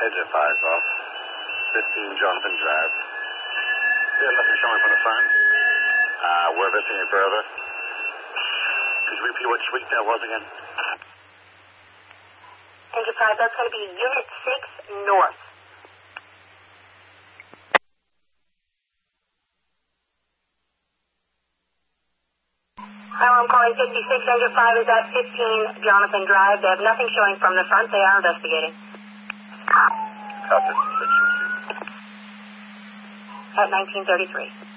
Edge 5's off. 15 Jonathan Drive. Yeah, nothing showing from the front. We're missing any further. Could you repeat what suite that was again? Enterprise, that's going to be Unit 6 North. I'm calling 56. Engine 5 is at 15 Jonathan Drive. They have nothing showing from the front. They are investigating. Copy. 6 At 1933.